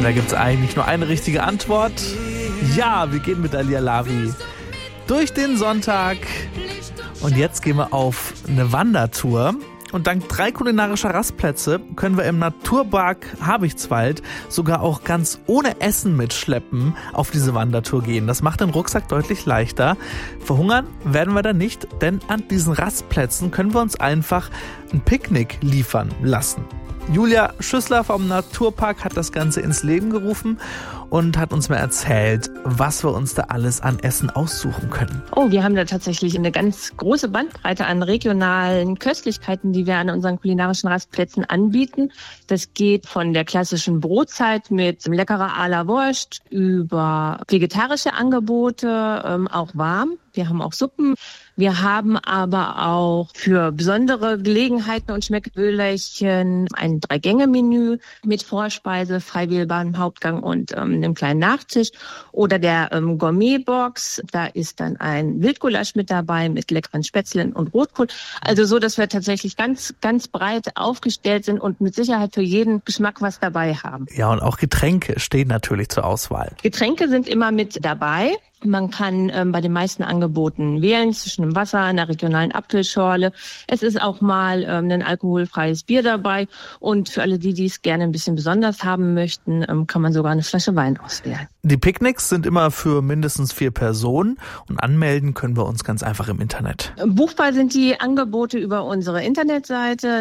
da gibt es eigentlich nur eine richtige Antwort. Ja, wir gehen mit Ali Alavi durch den Sonntag. Und jetzt gehen wir auf eine Wandertour. Und dank 3 kulinarischer Rastplätze können wir im Naturpark Habichtswald sogar auch ganz ohne Essen mitschleppen auf diese Wandertour gehen. Das macht den Rucksack deutlich leichter. Verhungern werden wir da nicht, denn an diesen Rastplätzen können wir uns einfach ein Picknick liefern lassen. Julia Schüssler vom Naturpark hat das Ganze ins Leben gerufen und hat uns mal erzählt, was wir uns da alles an Essen aussuchen können. Oh, wir haben da tatsächlich eine ganz große Bandbreite an regionalen Köstlichkeiten, die wir an unseren kulinarischen Rastplätzen anbieten. Das geht von der klassischen Brotzeit mit leckerer à la Wurst über vegetarische Angebote, auch warm. Wir haben auch Suppen. Wir haben aber auch für besondere Gelegenheiten und Schmeckböhlerchen ein 3-Gänge-Menü mit Vorspeise, frei wählbarem Hauptgang und einem kleinen Nachtisch. Oder der Gourmet-Box, da ist dann ein Wildgulasch mit dabei mit leckeren Spätzlen und Rotkohl. Also so, dass wir tatsächlich ganz, ganz breit aufgestellt sind und mit Sicherheit für jeden Geschmack was dabei haben. Ja, und auch Getränke stehen natürlich zur Auswahl. Getränke sind immer mit dabei. Man kann bei den meisten Angeboten wählen zwischen einem Wasser, einer regionalen Apfelschorle. Es ist auch mal ein alkoholfreies Bier dabei. Und für alle, die es gerne ein bisschen besonders haben möchten, kann man sogar eine Flasche Wein auswählen. Die Picknicks sind immer für mindestens 4 Personen und anmelden können wir uns ganz einfach im Internet. Buchbar sind die Angebote über unsere Internetseite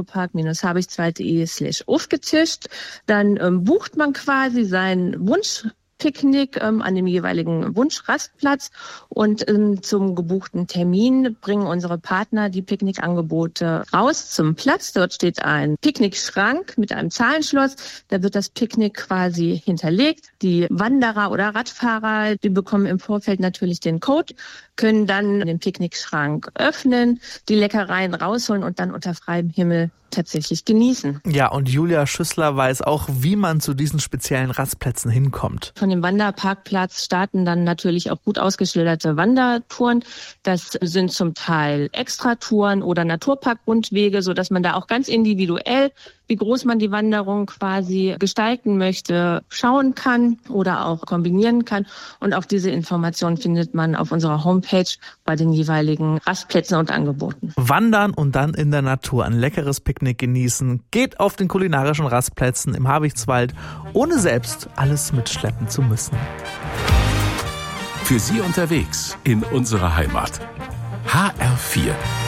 naturpark-habichtswald.de/aufgetischt. Dann bucht man quasi seinen Wunschpicknick an dem jeweiligen Wunschrastplatz und zum gebuchten Termin bringen unsere Partner die Picknickangebote raus zum Platz. Dort steht ein Picknickschrank mit einem Zahlenschloss. Da wird das Picknick quasi hinterlegt. Die Wanderer oder Radfahrer, die bekommen im Vorfeld natürlich den Code, können dann den Picknickschrank öffnen, die Leckereien rausholen und dann unter freiem Himmel tatsächlich genießen. Ja, und Julia Schüssler weiß auch, wie man zu diesen speziellen Rastplätzen hinkommt. Von dem Wanderparkplatz starten dann natürlich auch gut ausgeschilderte Wandertouren. Das sind zum Teil Extratouren oder Naturparkrundwege, sodass man da auch ganz individuell, wie groß man die Wanderung quasi gestalten möchte, schauen kann oder auch kombinieren kann. Und auch diese Informationen findet man auf unserer Homepage bei den jeweiligen Rastplätzen und Angeboten. Wandern und dann in der Natur ein leckeres Picknick genießen. Geht auf den kulinarischen Rastplätzen im Habichtswald, ohne selbst alles mitschleppen zu müssen. Für Sie unterwegs in unserer Heimat. HR4